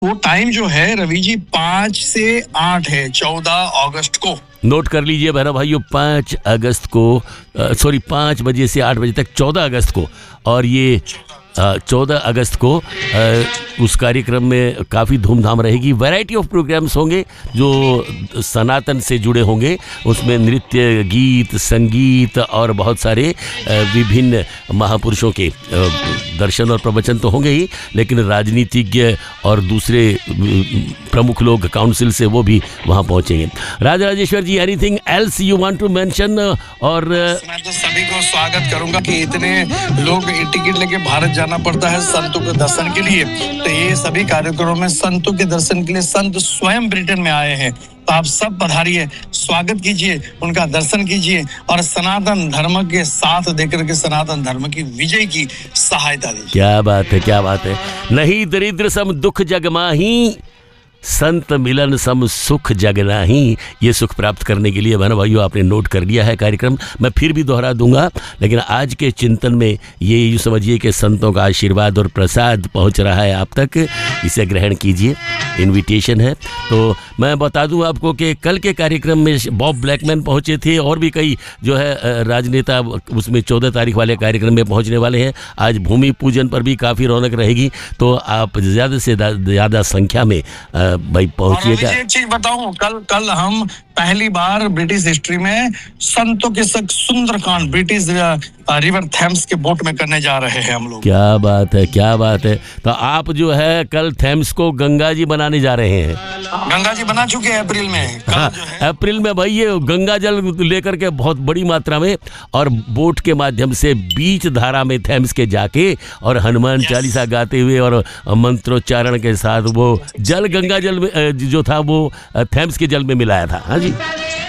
वो टाइम जो है रवि जी 5 से 8 है, 14 अगस्त को। नोट कर लीजिए बहनों भाइयों, 5 अगस्त को 5 बजे से 8 बजे तक 14 अगस्त को। और ये 14 अगस्त को उस कार्यक्रम में काफ़ी धूमधाम रहेगी। वैरायटी ऑफ प्रोग्राम्स होंगे जो सनातन से जुड़े होंगे। उसमें नृत्य, गीत, संगीत और बहुत सारे विभिन्न महापुरुषों के दर्शन और प्रवचन तो होंगे ही, लेकिन राजनीतिज्ञ और दूसरे प्रमुख लोग काउंसिल से वो भी वहाँ पहुँचेंगे। राज राजेश्वर जी, anything else you want to mention? और मैं तो सभी को स्वागत करूंगा कि इतने लोग टिकट लेके भारत जाना पड़ता है संतों के दर्शन के लिए, तो ये सभी कार्यक्रमों में संतों के दर्शन के लिए संत स्वयं ब्रिटेन में आए हैं, तो आप सब पधारिए, स्वागत कीजिए, उनका दर्शन कीजिए और सनातन धर्म के साथ देकर के सनातन धर्म की विजय की सहायता दीजिए। क्या बात है, क्या बात है। नहीं दरिद्र सम दुख जग माही, संत मिलन सम सुख जग नाही। ये सुख प्राप्त करने के लिए बहनों भाइयों आपने नोट कर लिया है कार्यक्रम। मैं फिर भी दोहरा दूंगा, लेकिन आज के चिंतन में ये यूँ समझिए कि संतों का आशीर्वाद और प्रसाद पहुंच रहा है आप तक, इसे ग्रहण कीजिए। इनविटेशन है। तो मैं बता दूं आपको कि कल के कार्यक्रम में बॉब ब्लैकमैन पहुंचे थे और भी कई जो है राजनेता उसमें 14 तारीख वाले कार्यक्रम में पहुंचने वाले हैं। आज भूमि पूजन पर भी काफ़ी रौनक रहेगी, तो आप ज़्यादा से ज़्यादा संख्या में भाई पहुंचिएगा। एक चीज बताऊं, कल हम पहली बार ब्रिटिश हिस्ट्री में संतों के सुंदरकांड ब्रिटिश रिवर थेम्स के बोट में करने जा रहे हैं हम लोग। क्या बात है, क्या बात है। तो आप जो है कल थेम्स को गंगा जी बनाने जा रहे हैं। गंगा जी बना चुके हैं अप्रैल में। हाँ, अप्रैल में भाई ये गंगा जल लेकर के बहुत बड़ी मात्रा में और बोट के माध्यम से बीच धारा में थेम्स के जाके और हनुमान चालीसा गाते हुए और मंत्रोच्चारण के साथ वो जल गंगा जल में जो था वो थेम्स के जल में मिलाया था। हाँ जी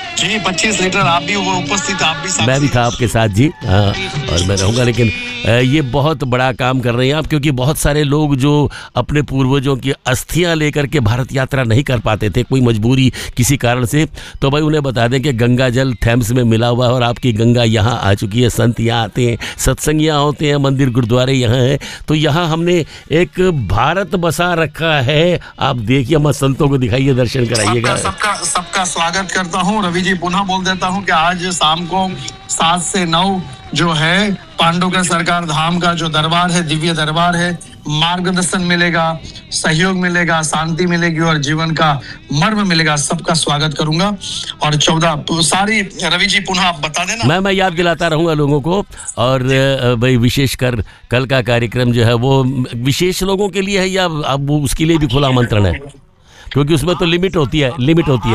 25 लीटर आप भी वो उपस्थित, आप भी मैं भी था आपके साथ जी। हाँ, और मैं रहूँगा। लेकिन ये बहुत बड़ा काम कर रहे हैं आप, क्योंकि बहुत सारे लोग जो अपने पूर्वजों की अस्थियां लेकर के भारत यात्रा नहीं कर पाते थे, कोई मजबूरी किसी कारण से, तो भाई उन्हें बता दें कि गंगा जल थेम्स में मिला हुआ है और आपकी गंगा यहाँ आ चुकी है। संत यहाँ आते हैं, सत्संग यहाँ होते हैं, मंदिर गुरुद्वारे यहाँ हैं, तो यहाँ हमने एक भारत बसा रखा है। आप देखिए, हम संतों को दिखाइए, दर्शन कराइएगा। सबका स्वागत करता हूँ रवि जी। पुनः बोल देता हूँ कि आज शाम को 7 से 9 जो है पांडुका सरकार धाम का जो दरबार है, दिव्य दरबार है, मार्गदर्शन मिलेगा, सहयोग मिलेगा, शांति मिलेगी और जीवन का मर्म मिलेगा। सबका स्वागत करूंगा। और 14 सारी रवि जी पुनः आप बता देना। मैं याद दिलाता रहूंगा लोगों को। और भाई विशेषकर कल का कार्यक्रम जो है वो विशेष लोगों के लिए है या अब उसके लिए भी खुला आमंत्रण है? क्योंकि उसमें तो लिमिट होती है।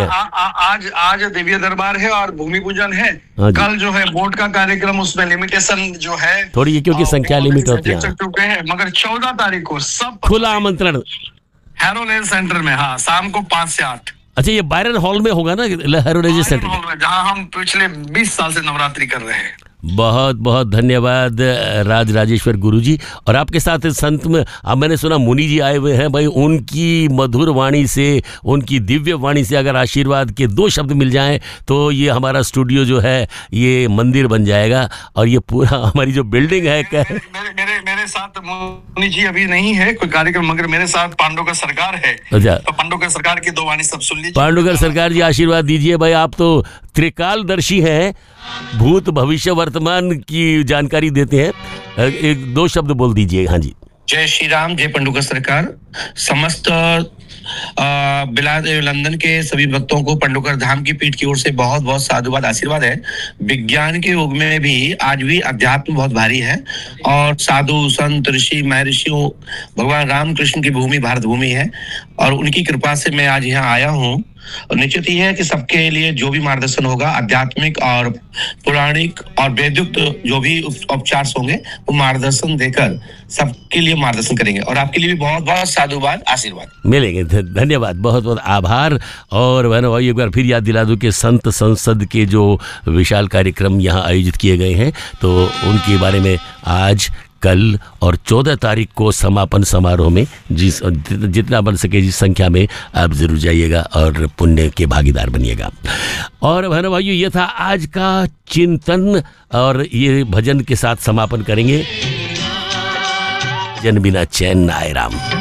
आज दिव्य दरबार है और भूमि पूजन है। कल जो है बोर्ड का कार्यक्रम, उसमें लिमिटेशन जो है थोड़ी, क्योंकि संख्या लिमिट होती है। चुके हैं, मगर 14 तारीख को सब खुला आमंत्रण हैरोलेज सेंटर में। हाँ, शाम को 5 से 8। अच्छा, ये बायरन हॉल में होगा ना, हैरोलेज सेंटर, जहाँ हम पिछले 20 साल से नवरात्रि कर रहे हैं। बहुत बहुत धन्यवाद राज राजेश्वर गुरुजी। और आपके साथ संत में अब मैंने सुना मुनि जी आए हुए हैं। भाई उनकी मधुर वाणी से, उनकी दिव्य वाणी से अगर आशीर्वाद के 2 शब्द मिल जाएं तो ये हमारा स्टूडियो जो है ये मंदिर बन जाएगा। और ये पूरा हमारी जो बिल्डिंग है मेरे साथ मुनि जी अभी नहीं है कोई कार्यक्रम, मगर मेरे साथ पांडुका सरकार है। अच्छा, तो पांडुका सरकार की 2 वाणी सब सुन लीजिए। पांडुका सरकार जी आशीर्वाद दीजिए। भाई आप तो त्रिकालदर्शी हैं, भूत भविष्य वर्तमान की जानकारी देते हैं। 1-2 शब्द बोल दीजिए। हाँ जी। जय श्री राम, जय पांडुका सरकार। समस्त बिलाद लंदन के सभी भक्तों को पांडुका धाम की पीठ की ओर से बहुत बहुत साधुवाद, आशीर्वाद है। विज्ञान के युग में भी आज भी अध्यात्म बहुत भारी है और साधु संत ऋषि महर्षियों भगवान रामकृष्ण की भूमि भारत भूमि है और उनकी कृपा से मैं आज यहाँ आया हूँ। और निश्चित ही है कि सबके लिए जो भी मार्गदर्शन होगा, आध्यात्मिक और पौराणिक और वैदिक जो भी उपचार होंगे, वो मार्गदर्शन देकर सबके लिए मार्गदर्शन करेंगे। और आपके लिए भी बहुत बहुत साधुवाद, आशीर्वाद मिलेंगे। धन्यवाद, बहुत बहुत आभार। और बहनों भाई एक बार फिर याद दिला दूं कि संत संसद के जो विशाल कार्यक्रम यहाँ आयोजित किए गए हैं, तो उनके बारे में आज, कल और 14 तारीख को समापन समारोह में जितना बन सके जिस संख्या में आप जरूर जाइएगा और पुण्य के भागीदार बनिएगा। और बहनों भाइयों, ये था आज का चिंतन और ये भजन के साथ समापन करेंगे। जन बिना चैन आए राम।